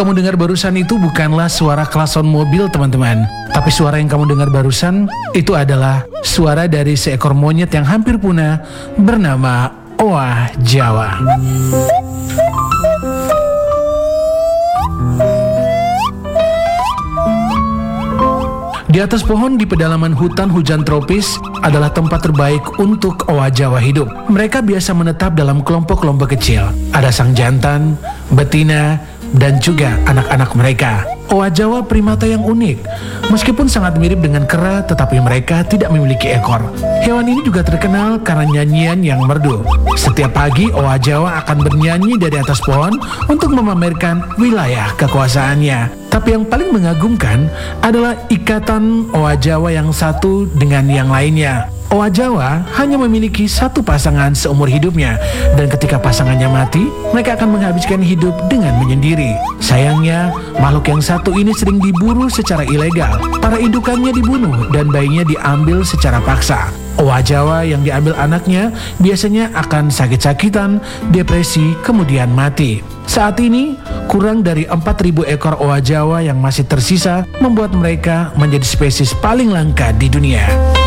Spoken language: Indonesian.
kamu dengar barusan itu bukanlah suara klakson mobil, teman-teman. Tapi suara yang kamu dengar barusan itu adalah suara dari seekor monyet yang hampir punah bernama oah Jawa. Di atas pohon di pedalaman hutan hujan tropis adalah tempat terbaik untuk oah Jawa hidup. Mereka biasa menetap dalam kelompok-kelompok kecil. Ada sang jantan, betina, dan juga anak-anak mereka. Oah Jawa primata yang unik. Meskipun sangat mirip dengan kera, tetapi mereka tidak memiliki ekor. Hewan ini juga terkenal karena nyanyian yang merdu. Setiap pagi, oah Jawa akan bernyanyi dari atas pohon untuk memamerkan wilayah kekuasaannya. Tapi yang paling mengagumkan adalah ikatan oah Jawa yang satu dengan yang lainnya. Oah Jawa hanya memiliki satu pasangan seumur hidupnya, dan ketika pasangannya mati, mereka akan menghabiskan hidup dengan menyendiri. Sayangnya, makhluk yang satu ini sering diburu secara ilegal. Para indukannya dibunuh dan bayinya diambil secara paksa. Oah Jawa yang diambil anaknya biasanya akan sakit-sakitan, depresi, kemudian mati. Saat ini, kurang dari 4.000 ekor oah Jawa yang masih tersisa membuat mereka menjadi spesies paling langka di dunia.